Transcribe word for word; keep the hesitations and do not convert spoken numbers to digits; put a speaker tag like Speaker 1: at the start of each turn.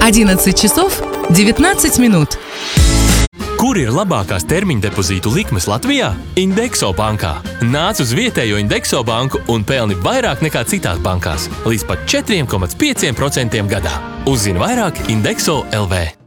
Speaker 1: одиннадцать часов девятнадцать минут.
Speaker 2: Kur ir labākās termiņdepozītu likmes Latvijā? Indexo bankā. Nāc uz vietējo Indexo banku un pelni vairāk nekā citās bankās. Līdz pat četri komats pieci procenti gadā. Uzzini vairāk Indexo L V.